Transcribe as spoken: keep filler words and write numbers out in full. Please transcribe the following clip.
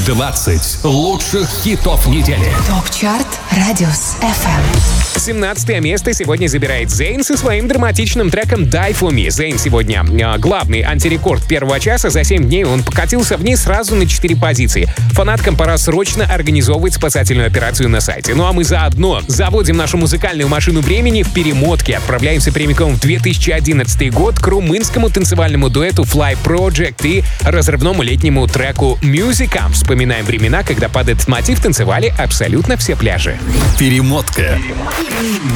двадцать лучших хитов недели. ТОП-чарт Радиус эф эм. семнадцатое место сегодня забирает Зейн со своим драматичным треком «Die for me». Зейн сегодня э, главный антирекорд первого часа. За семь дней он покатился вниз сразу на четыре позиции. Фанаткам пора срочно организовывать спасательную операцию на сайте. Ну а мы заодно заводим нашу музыкальную машину времени в перемотке. Отправляемся прямиком в две тысячи одиннадцатый год к румынскому танцевальному дуэту Fly Project и разрывному летнему треку «Musica». Вспоминаем времена, когда под этот мотив танцевали абсолютно все пляжи. Перемотка.